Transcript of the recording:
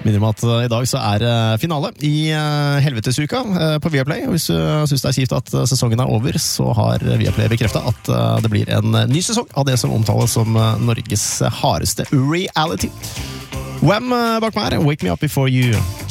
Minner om at I dag så finale I Helvetesuka på Viaplay. Og hvis du synes det kjipt at sesongen over, så har Viaplay bekreftet at det blir en ny sesong av det som omtales som Norges hardeste reality. Wham bak meg her, Wake Me Up Before You.